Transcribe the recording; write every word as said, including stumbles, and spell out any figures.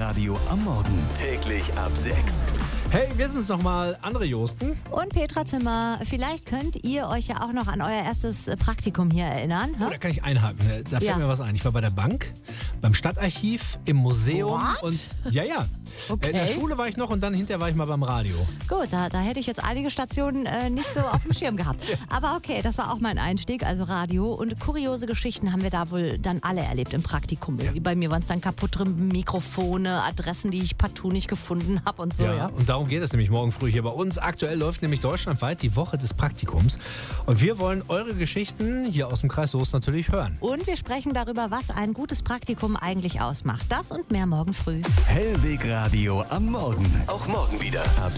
Radio am Morgen. Täglich ab sechs. Hey, wir sind's nochmal, André Josten. Und Petra Zimmer. Vielleicht könnt ihr euch ja auch noch an euer erstes Praktikum hier erinnern. Oh, da kann ich einhaken. Da fällt Ja. mir was ein. Ich war bei der Bank, beim Stadtarchiv, im Museum. What? Und ja, ja. Okay. In der Schule war ich noch und dann hinterher war ich mal beim Radio. Gut, da, da hätte ich jetzt einige Stationen äh, nicht so auf dem Schirm gehabt. Aber okay, das war auch mein Einstieg, also Radio. Und kuriose Geschichten haben wir da wohl dann alle erlebt im Praktikum. Ja. Bei mir waren es dann kaputtere Mikrofone, Adressen, die ich partout nicht gefunden habe und so. Ja. Und darum geht es nämlich morgen früh hier bei uns. Aktuell läuft nämlich deutschlandweit die Woche des Praktikums. Und wir wollen eure Geschichten hier aus dem Kreis Soest natürlich hören. Und wir sprechen darüber, was ein gutes Praktikum eigentlich ausmacht. Das und mehr morgen früh. Hellweg Radio am Morgen. Auch morgen wieder ab